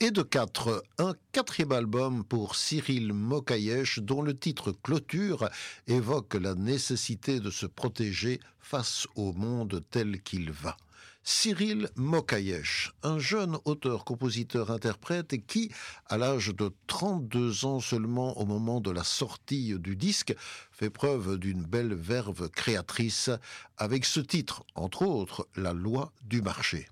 et de 4, un quatrième album pour Cyril Mokayesh dont le titre Clôture évoque la nécessité de se protéger face au monde tel qu'il va. Cyril Mokayesh, un jeune auteur, compositeur, interprète qui, à l'âge de 32 ans seulement au moment de la sortie du disque, fait preuve d'une belle verve créatrice avec ce titre, entre autres, La loi du marché.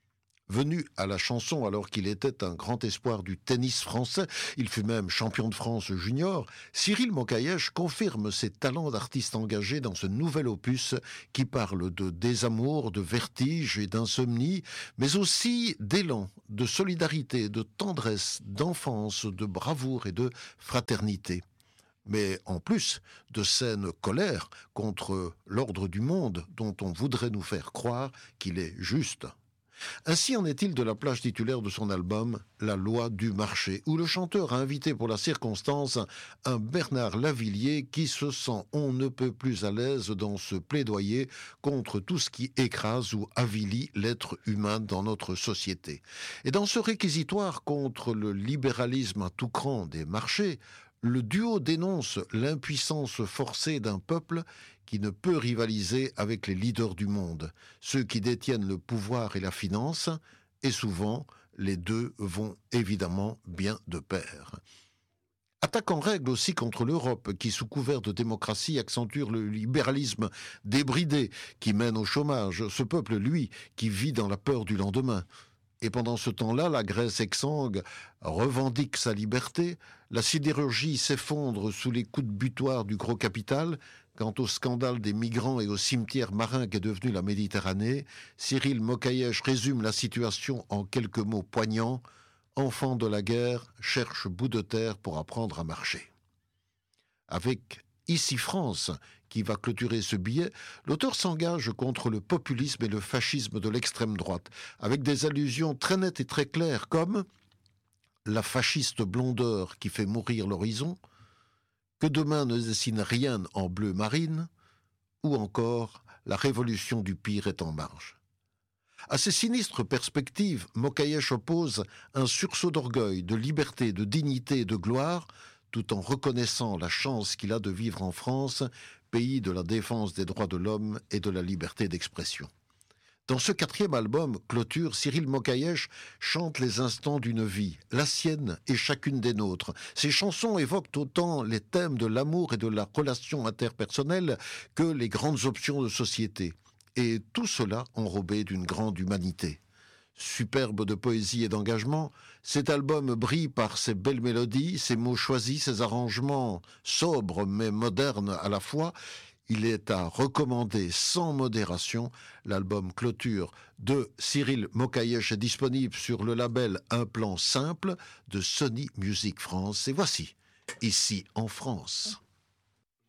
Venu à la chanson alors qu'il était un grand espoir du tennis français, il fut même champion de France junior, Cyril Mokayesh confirme ses talents d'artiste engagé dans ce nouvel opus qui parle de désamour, de vertige et d'insomnie, mais aussi d'élan, de solidarité, de tendresse, d'enfance, de bravoure et de fraternité. Mais en plus de scènes colère contre l'ordre du monde dont on voudrait nous faire croire qu'il est juste. Ainsi en est-il de la plage titulaire de son album La loi du marché, où le chanteur a invité pour la circonstance un Bernard Lavilliers qui se sent on ne peut plus à l'aise dans ce plaidoyer contre tout ce qui écrase ou avilit l'être humain dans notre société. Et dans ce réquisitoire contre le libéralisme à tout cran des marchés, le duo dénonce l'impuissance forcée d'un peuple qui ne peut rivaliser avec les leaders du monde, ceux qui détiennent le pouvoir et la finance, et souvent, les deux vont évidemment bien de pair. Attaque en règle aussi contre l'Europe, qui sous couvert de démocratie accentue le libéralisme débridé, qui mène au chômage, ce peuple, lui, qui vit dans la peur du lendemain. Et pendant ce temps-là, la Grèce exsangue revendique sa liberté, la sidérurgie s'effondre sous les coups de butoir du gros capital. Quant au scandale des migrants et au cimetière marin qu'est devenu la Méditerranée, Cyril Mokayesh résume la situation en quelques mots poignants. Enfant de la guerre cherche bout de terre pour apprendre à marcher. Avec Ici France, qui va clôturer ce billet, l'auteur s'engage contre le populisme et le fascisme de l'extrême droite, avec des allusions très nettes et très claires comme la fasciste blondeur qui fait mourir l'horizon, que demain ne dessine rien en bleu marine, ou encore la révolution du pire est en marche. À ces sinistres perspectives, Mokayesh oppose un sursaut d'orgueil, de liberté, de dignité et de gloire, tout en reconnaissant la chance qu'il a de vivre en France, pays de la défense des droits de l'homme et de la liberté d'expression. Dans ce quatrième album, Clôture, Cyril Mokayesh chante les instants d'une vie, la sienne et chacune des nôtres. Ses chansons évoquent autant les thèmes de l'amour et de la relation interpersonnelle que les grandes options de société. Et tout cela enrobé d'une grande humanité. Superbe de poésie et d'engagement, cet album brille par ses belles mélodies, ses mots choisis, ses arrangements sobres mais modernes à la fois. Il est à recommander sans modération. L'album Clôture de Cyril Mokayesh est disponible sur le label Un plan simple de Sony Music France. Et voici, Ici en France.